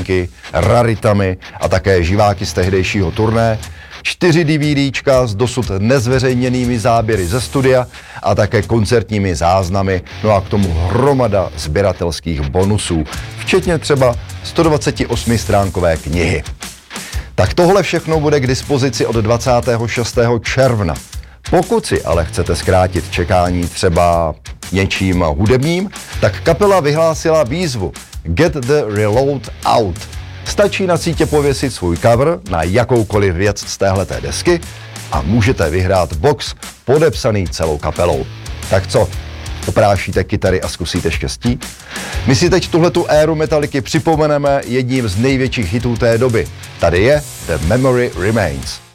novinky, raritami a také živáky z tehdejšího turné, 4 DVDčka s dosud nezveřejněnými záběry ze studia a také koncertními záznamy, no a k tomu hromada sběratelských bonusů, včetně třeba 128stránkové knihy. Tak tohle všechno bude k dispozici od 26. června. Pokud si ale chcete zkrátit čekání třeba něčím hudebním, tak kapela vyhlásila výzvu Get the Reload Out. Stačí na sítě pověsit svůj cover na jakoukoliv věc z téhleté desky a můžete vyhrát box podepsaný celou kapelou. Tak co, oprášíte kytary a zkusíte štěstí? My si teď tuhletu éru Metalliky připomeneme jedním z největších hitů té doby. Tady je The Memory Remains.